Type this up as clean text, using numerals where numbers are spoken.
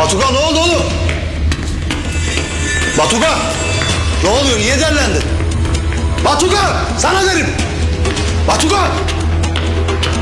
Batuka ne oldu oğlum? Batuka! Ne oluyor? Niye derlendin? Batuka! Sana derim! Batuka!